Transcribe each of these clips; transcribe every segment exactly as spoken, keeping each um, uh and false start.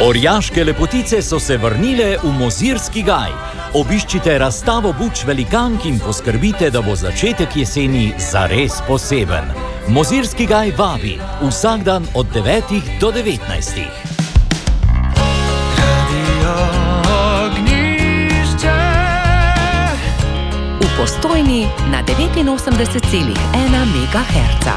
Orjaške lepotice so se vrnile v Mozirski gaj. Obiščite razstavo buč velikank in poskrbite, da bo začetek jeseni zares poseben. Mozirski gaj vabi vsak dan od devetih do devetnajstih. V Postojni na devetinosemdeset celih ena megaherca.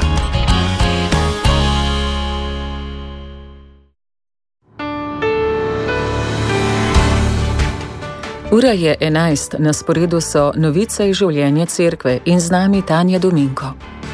Ura je enajst, na sporedu so novice iz življenja cerkve in z nami Tanja Dominko.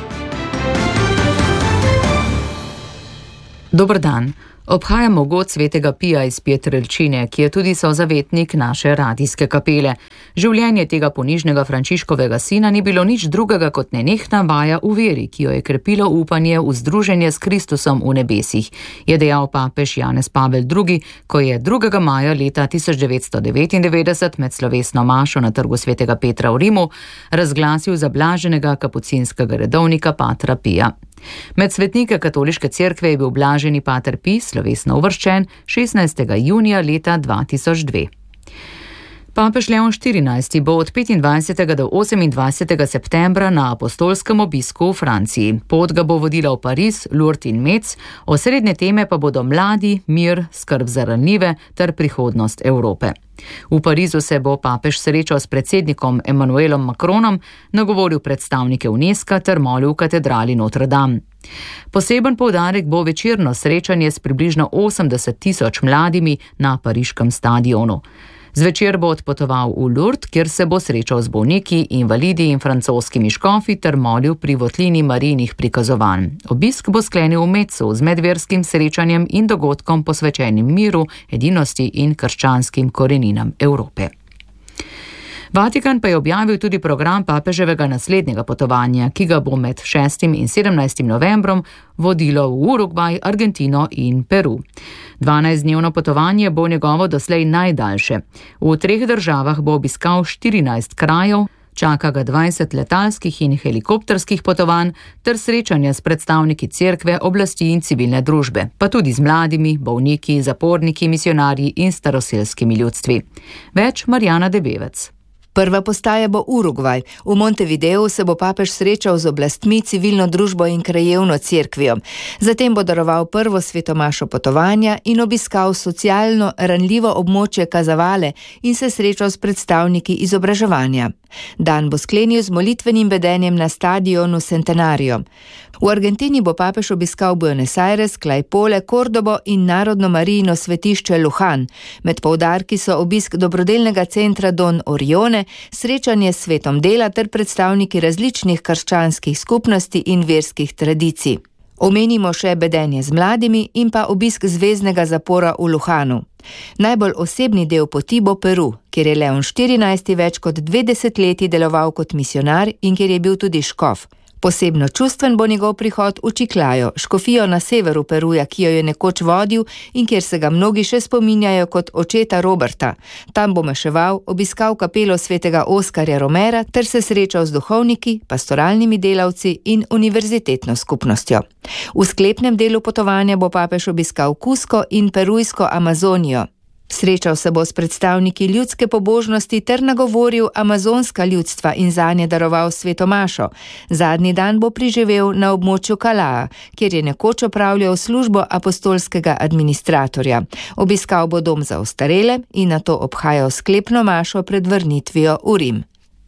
Dober dan. Obhajamo god svetega Pija iz Pietrelcine, ki je tudi sozavetnik naše radijske kapele. Življenje tega ponižnega Frančiškovega sina ni bilo nič drugega kot nenehna vaja v veri, ki jo je krepilo upanje v združenje s Kristusom v nebesih, je dejal papež Janez Pavel drugi, ko je drugega maja leta tisoč devetsto devetindevetdeset med slovesno mašo na trgu svetega Petra v Rimu razglasil za blaženega kapucinskega redovnika patra Pija. Med svetnike katoliške cerkve je bil blaženi pater Pij slovesno uvrščen šestnajstega junija leta dva tisoč dve. Papež Leon štirinajsti bo od petindvajsetega do osemindvajsetega septembra na apostolskem obisku v Franciji. Pot ga bo vodila v Pariz, Lourdes in Metz, osrednje teme pa bodo mladi, mir, skrb za ranljive ter prihodnost Evrope. V Parizu se bo papež srečal s predsednikom Emmanuelom Macronom, nagovoril predstavnike UNESCO ter molil v katedrali Notre Dame. Poseben poudarek bo večerno srečanje s približno osemdeset tisoč mladimi na pariškem stadionu. Zvečer bo odpotoval v Lourdes, kjer se bo srečal z bolniki, invalidi in francoskimi škofi ter molil pri votlini Marijinih prikazovanj. Obisk bo sklenil v Metzu z medverskim srečanjem in dogodkom posvečenim miru, edinosti in krščanskim koreninam Evrope. Vatikan pa je objavil tudi program papeževega naslednjega potovanja, ki ga bo med šestim in sedemnajstim novembrom vodilo v Urugvaj, Argentino in Peru. dvanajstdnevno potovanje bo njegovo doslej najdaljše. V treh državah bo obiskal štirinajst krajev, čaka ga dvajset letalskih in helikopterskih potovanj ter srečanja s predstavniki cerkve, oblasti in civilne družbe, pa tudi z mladimi, bolniki, zaporniki, misionarji in staroselskimi ljudstvi. Več Marjana Debevec. Prva postaja bo Urugvaj. V Montevideu se bo papež srečal z oblastmi, civilno družbo in krajevno cerkvijo. Zatem bo daroval prvo svetomašo potovanja in obiskal socialno ranljivo območje Kazavale in se srečal s predstavniki izobraževanja. Dan bo sklenil z molitvenim vedenjem na stadionu Centenario. V Argentini bo papež obiskal Buenos Aires, Claypole, Cordobo in narodno Marijino svetišče Lujan. Med poudarki so obisk dobrodelnega centra Don Orione, srečanje s svetom dela ter predstavniki različnih krščanskih skupnosti in verskih tradicij. Omenimo še bedenje z mladimi in pa obisk zveznega zapora v Lujanu. Najbolj osebni del poti bo Peru, kjer je Leon štirinajsti več kot dve desetletji deloval kot misionar in kjer je bil tudi škof. Posebno čustven bo njegov prihod v Chiclayo, škofijo na severu Peruja, ki jo je nekoč vodil in kjer se ga mnogi še spominjajo kot očeta Roberta. Tam bo maševal, obiskal kapelo svetega Oskarja Romera ter se srečal z duhovniki, pastoralnimi delavci in univerzitetno skupnostjo. V sklepnem delu potovanja bo papež obiskal Cusco in perujsko Amazonijo. Srečal se bo s predstavniki ljudske pobožnosti ter nagovoril amazonska ljudstva in zanje daroval svetomašo. Zadnji dan bo preživel na območju Kalaa, kjer je nekoč opravljal službo apostolskega administratorja. Obiskal bo dom za ostarele in nato obhajal sklepno mašo pred vrnitvijo v Rim.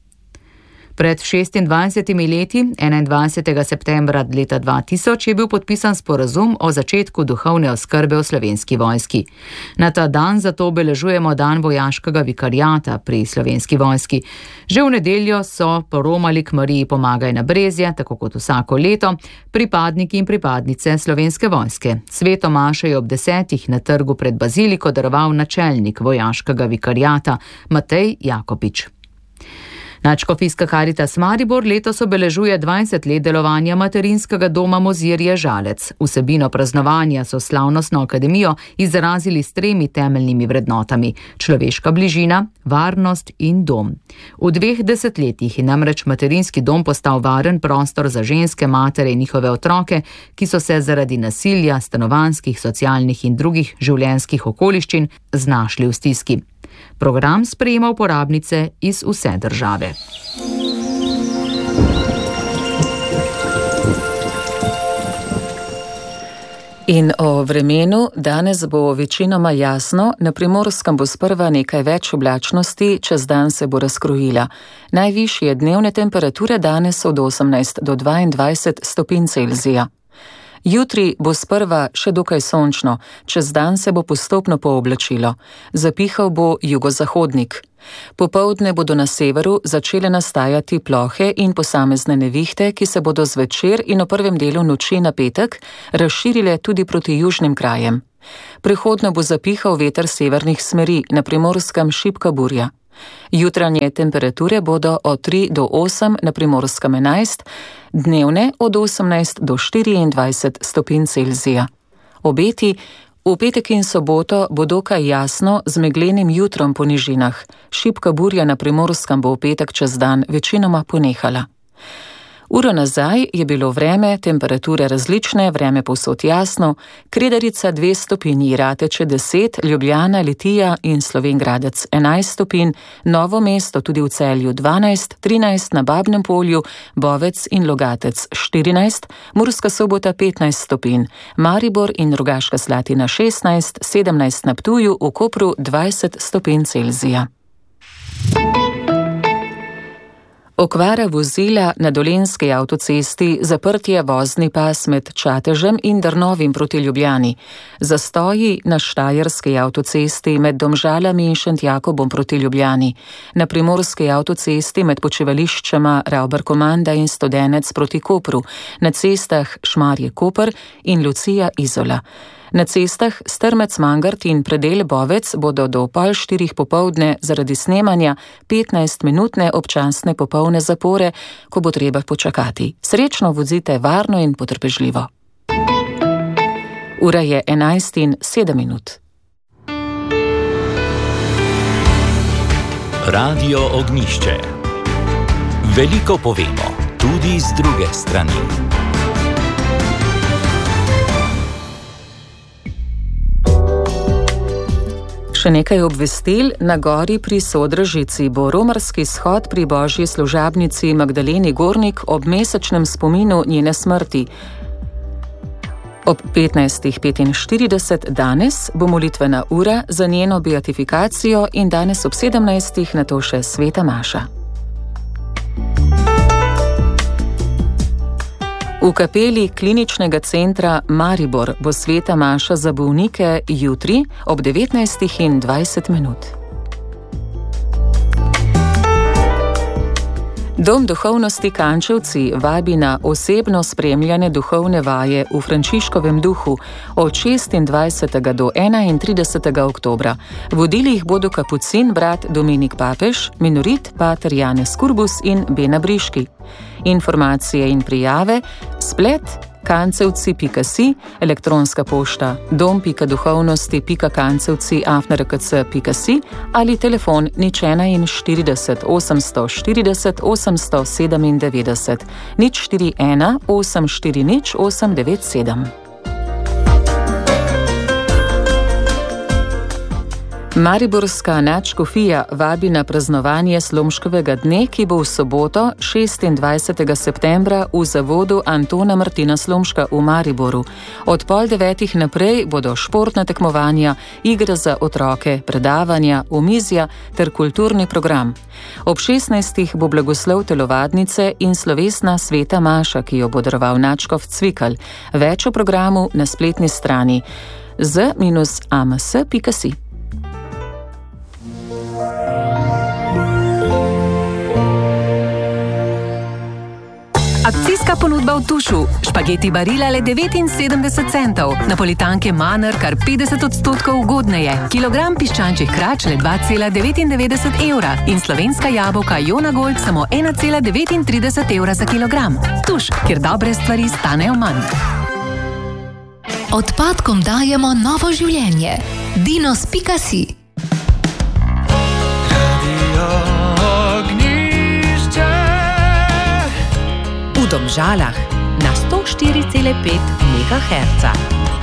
Pred šestindvajsetimi leti, enaindvajsetega septembra leta dva tisoč, je bil podpisan sporazum o začetku duhovne oskrbe v Slovenski vojski. Na ta dan zato obeležujemo dan vojaškega vikariata pri Slovenski vojski. Že v nedeljo so poromali k Mariji Pomagaj na Brezje, tako kot vsako leto, pripadniki in pripadnice Slovenske vojske. Sveto mašo je ob desetih na trgu pred baziliko daroval načelnik vojaškega vikariata Matej Jakopič. Nadškofijska Karitas Maribor letos obeležuje dvajset let delovanja materinskega doma Mozirje Žalec. Vsebino praznovanja so slavnostno akademijo izrazili s tremi temeljnimi vrednotami: človeška bližina, varnost in dom. V dveh desetletjih je namreč materinski dom postal varen prostor za ženske, matere in njihove otroke, ki so se zaradi nasilja, stanovanjskih, socialnih in drugih življenjskih okoliščin znašli v stiski. Program sprejema uporabnice iz vse države. In o vremenu danes bo večinoma jasno, na Primorskem bo sprva nekaj več oblačnosti, čez dan se bo razkrojila. Najvišje dnevne temperature danes od osemnajst do dvaindvajset stopinj Celzija. Jutri bo sprva še dokaj sončno, čez dan se bo postopno pooblačilo. Zapihal bo jugozahodnik. Popoldne bodo na severu začele nastajati plohe in posamezne nevihte, ki se bodo zvečer in v prvem delu noči na petek razširile tudi proti južnim krajem. Prehodno bo zapihal veter severnih smeri, na Primorskem šibka burja. Jutranje temperature bodo od tri do osem, na Primorskem enajst, dnevne od osemnajst do štiriindvajset stopinj Celzija. Obeti: v petek in soboto bo dokaj jasno z meglenim jutrom po nižinah. Šibka burja na Primorskem bo v petek čez dan večinoma ponehala. Uro nazaj je bilo vreme, temperature različne, vreme povsod jasno, Kredarica dve stopinji, Rateče deset, Ljubljana, Litija in Slovenj Gradec enajst stopinj, Novo mesto tudi v Celju dvanajst, trinajst na Babnem Polju, Bovec in Logatec štirinajst, Murska Sobota petnajst stopinj, Maribor in Rogaška Slatina šestnajst, sedemnajst na Ptuju, v Kopru dvajset stopinj Celzija. Okvara vozila na Dolenjski avtocesti, zaprtje vozni pas med Čatežem in Drnovim proti Ljubljani, zastoji na Štajerski avtocesti med Domžalami in Šentjakobom proti Ljubljani, na Primorski avtocesti med počivališčema Ravbarkomanda in Studenec proti Kopru, na cestah Šmarje-Koper in Lucija-Izola. Na cestah Strmec-Mangart in predel Bovec bodo do pol štirih popoldne zaradi snemanja petnajstminutne občasne popolne zapore, ko bo treba počakati. Srečno vozite varno in potrpežljivo. Ura je enajst in sedem minut. Radio Ognjišče. Veliko povemo, tudi z druge strani. Še nekaj obvestil. Na gori pri Sodražici bo romarski shod pri Božji služabnici Magdaleni Gornik ob mesečnem spominu njene smrti. Ob petnajst petinštirideset danes bo molitvena ura za njeno beatifikacijo in danes ob sedemnajst nato še sveta maša. V kapeli Kliničnega centra Maribor bo sveta maša za bolnike jutri ob devetnajst in dvajset minut. Dom duhovnosti Kančevci vabi na osebno spremljanje duhovne vaje v Frančiškovem duhu od šestindvajsetega do enaintridesetega oktobra. Vodili jih bodo kapucin brat Dominik Papež, minorit pater Janez Kurbus in Bena Briški. Informacije in prijave: splet kancevci pika si, elektronska pošta dom pika duhovnosti pika kancevci afna r k c pika si ali telefon nič enainštirideset osemsto štirideset osemsto sedemindevetdeset nič štiri ena osem štiri nič osem devet sedem. Mariborska nadškofija vabi na praznovanje Slomškovega dne, ki bo v soboto šestindvajsetega septembra v zavodu Antona Martina Slomška v Mariboru. Od pol devetih naprej bodo športna tekmovanja, igre za otroke, predavanja, omizja ter kulturni program. Ob šestnajstih bo blagoslov telovadnice in slovesna sveta maša, ki jo bo daroval nadškof Cvikl. Več o programu na spletni strani z minus a m s pika si. Akcijski Nedeljska ponudba v Tušu. Špageti Barilla le devetinsedemdeset centov, napolitanke Manner kar petdeset odstotkov ugodneje, kilogram piščančjih krač le dva cela devetindevetdeset evra in slovenska jabolka Jona Gold samo ena cela devetintrideset evra za kilogram. Tuš, kjer dobre stvari stanejo manj. Odpadkom dajemo novo življenje. Dinos pika si. V Domžalah na sto štiri cela pet megaherca.